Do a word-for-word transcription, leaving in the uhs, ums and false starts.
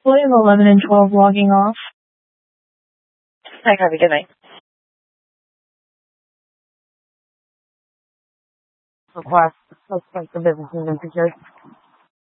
William eleven and twelve logging off. Hi, Harvey. Good night. Request suspect for business and insecure.